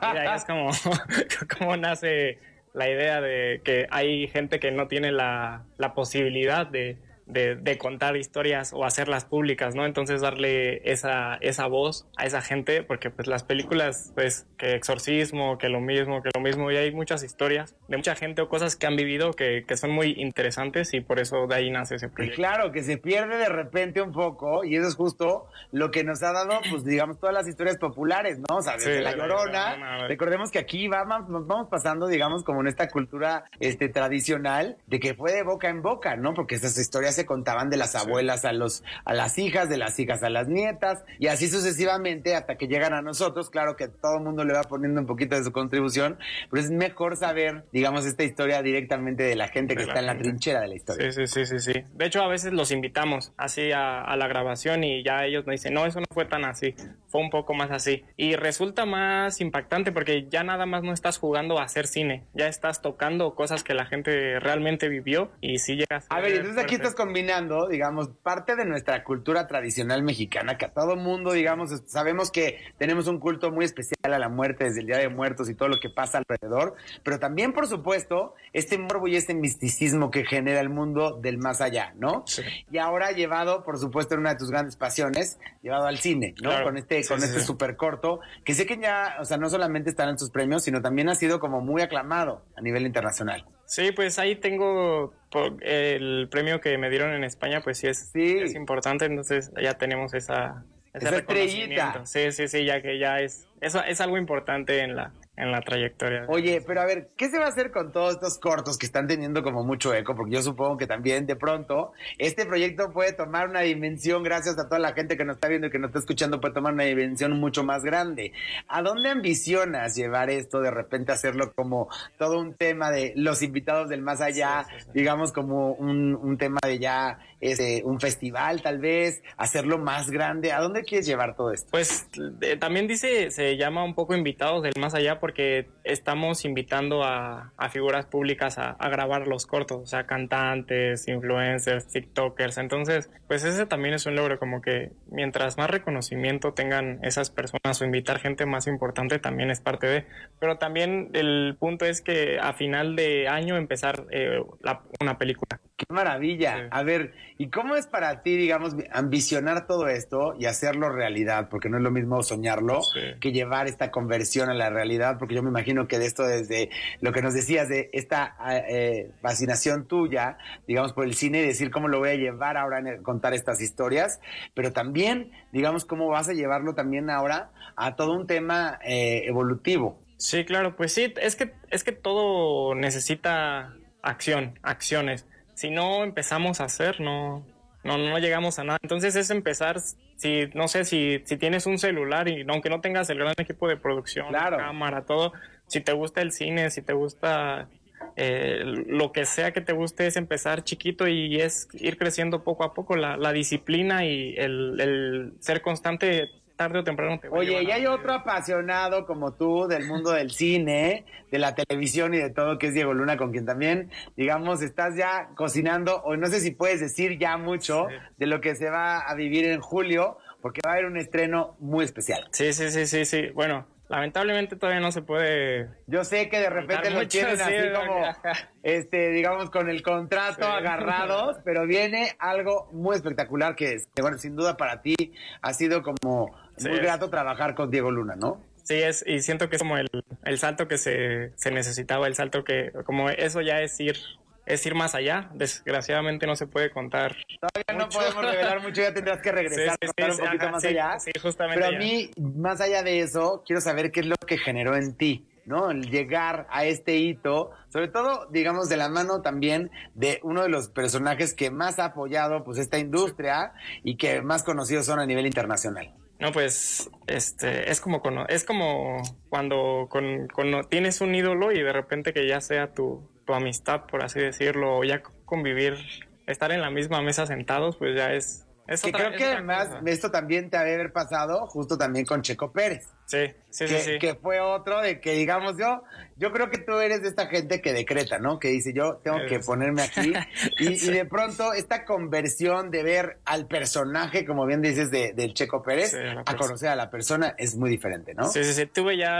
Y ahí es como, como nace la idea de que hay gente que no tiene la posibilidad de contar historias o hacerlas públicas, ¿no? Entonces darle esa voz a esa gente, porque pues las películas, pues que exorcismo, que lo mismo, y hay muchas historias de mucha gente o cosas que han vivido que son muy interesantes y por eso de ahí nace ese Y proyecto. claro, que se pierde de repente un poco, y eso es justo lo que nos ha dado, pues digamos, todas las historias populares, ¿no? O sea, desde Sí, La de La Llorona, Llorona, recordemos que aquí nos vamos pasando, digamos, como en esta cultura tradicional, de que fue de boca en boca, ¿no? Porque estas historias se contaban de las abuelas a las hijas, de las hijas a las nietas, y así sucesivamente hasta que llegan a nosotros. Claro que todo el mundo le va poniendo un poquito de su contribución, pero es mejor saber, digamos, esta historia directamente de la gente que está en la trinchera de la historia. Sí. De hecho, a veces los invitamos así a la grabación y ya ellos nos dicen, no, eso no fue tan así, fue un poco más así. Y resulta más impactante porque ya nada más no estás jugando a hacer cine, ya estás tocando cosas que la gente realmente vivió y sí llegas a ver, entonces aquí fuerte. estás combinando, digamos, parte de nuestra cultura tradicional mexicana, que a todo mundo, digamos, sabemos que tenemos un culto muy especial a la muerte desde el Día de Muertos y todo lo que pasa alrededor, pero también, por supuesto, este morbo y este misticismo que genera el mundo del más allá, ¿no? Sí. Y ahora llevado, por supuesto, en una de tus grandes pasiones, llevado al cine, ¿no? Claro. Con este súper corto, que sé que ya, o sea, no solamente están en sus premios, sino también ha sido como muy aclamado a nivel internacional. Sí, pues ahí tengo el premio que me dieron en España, pues sí es importante, entonces ya tenemos ese reconocimiento. Estrellita. Sí, ya que ya eso es algo importante en la trayectoria. Oye, pero a ver, ¿qué se va a hacer con todos estos cortos que están teniendo como mucho eco? Porque yo supongo que también de pronto este proyecto puede tomar una dimensión, gracias a toda la gente que nos está viendo y que nos está escuchando, puede tomar una dimensión mucho más grande. ¿A dónde ambicionas llevar esto, de repente hacerlo como todo un tema de los invitados del más allá, sí. Digamos como un tema de ya un festival tal vez, hacerlo más grande? ¿A dónde quieres llevar todo esto? Pues también se llama un poco invitados del más allá porque estamos invitando a figuras públicas a grabar los cortos, o sea, cantantes, influencers, tiktokers. Entonces, pues ese también es un logro, como que mientras más reconocimiento tengan esas personas o invitar gente más importante también es parte de. Pero también el punto es que a final de año empezar una película. ¡Qué maravilla! Sí. A ver, ¿y cómo es para ti, digamos, ambicionar todo esto y hacerlo realidad? Porque no es lo mismo soñarlo que llevar esta conversión a la realidad, porque yo me imagino que de esto, desde lo que nos decías de esta fascinación tuya, digamos, por el cine, y decir cómo lo voy a llevar ahora en contar estas historias, pero también, digamos, cómo vas a llevarlo también ahora a todo un tema evolutivo. Sí, claro, pues sí, es que todo necesita acciones. Si no empezamos a hacer, no llegamos a nada. Entonces es empezar, si tienes un celular y aunque no tengas el gran equipo de producción, claro, cámara, todo, si te gusta el cine, si te gusta lo que sea que te guste, es empezar chiquito y es ir creciendo poco a poco. La disciplina y el ser constante tarde o temprano te va a Oye, y hay otro apasionado como tú del mundo del cine, de la televisión y de todo, que es Diego Luna, con quien también, digamos, estás ya cocinando, o no sé si puedes decir ya mucho de lo que se va a vivir en julio, porque va a haber un estreno muy especial. Sí. Bueno, lamentablemente todavía no se puede. Yo sé que de repente lo tienen así como, digamos, con el contrato agarrados, pero viene algo muy espectacular que bueno, sin duda para ti ha sido como muy grato trabajar con Diego Luna, ¿no? Sí, y siento que es como el salto que se necesitaba, el salto que, como eso ya es ir más allá. Desgraciadamente no se puede contar. Todavía no podemos revelar mucho, ya tendrás que regresar un poquito más allá. Sí, justamente. Pero a mí, más allá de eso, quiero saber qué es lo que generó en ti, ¿no? El llegar a este hito, sobre todo, digamos, de la mano también de uno de los personajes que más ha apoyado, pues, esta industria y que más conocidos son a nivel internacional. No, pues, es como cuando tienes un ídolo y de repente que ya sea tu amistad, por así decirlo, o ya convivir, estar en la misma mesa sentados, pues ya es que creo que además esto también te debe haber pasado justo también con Checo Pérez. Sí. Que fue otro de que, digamos, yo creo que tú eres de esta gente que decreta, ¿no? Que dice, yo tengo que ponerme aquí. Y de pronto esta conversión de ver al personaje, como bien dices, del Checo Pérez, a conocer a la persona es muy diferente, ¿no? Sí. Tuve ya